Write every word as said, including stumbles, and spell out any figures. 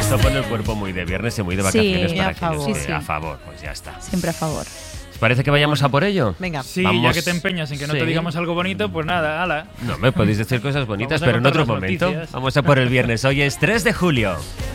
Esto pone el cuerpo muy de viernes y muy de vacaciones Sí, para a favor. aquellos que- Sí, sí. a favor, pues ya está. Siempre a favor. ¿Os parece que vayamos a por ello? Venga. Sí, Vamos. ya que te empeñas en que no Sí. te digamos algo bonito, pues nada, ala. No, me podéis decir cosas bonitas, Vamos a pero en contar otro las momento. noticias. Vamos a por el viernes. Hoy es tres de julio.